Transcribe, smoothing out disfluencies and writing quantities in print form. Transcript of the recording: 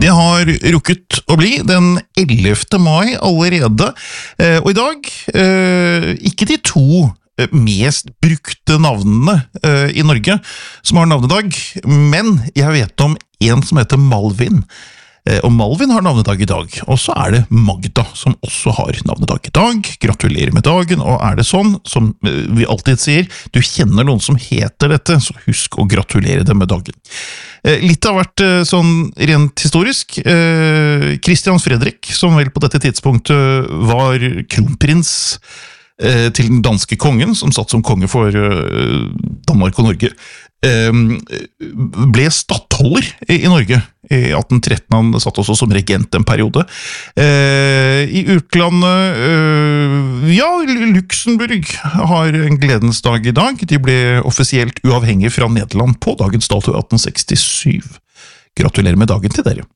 Det har rukket å bli den 11. mai allerede, og i dag ikke de to mest brukte navnene i Norge som har navnedag, men jeg vet om en som heter Malvin. Og Malvin har navnedag i dag, og så det Magda som også har navnedag i dag. Gratulerer med dagen, og det sånn, som vi alltid sier, du kjenner noen som heter dette, så husk å gratulere dem med dagen. Litt har vært sånn rent historisk. Christian Fredrik, som vel på dette tidspunktet var kronprins til den danske kongen, som satt som konge for Danmark og Norge, ble stattholder i Norge i 1813. Han satt også som regent en periode. I utlandet, Luxembourg har en gledens dag i dag. De ble offisielt uavhengige fra Nederland på dagens dato 1867. Gratulerer med dagen til dere.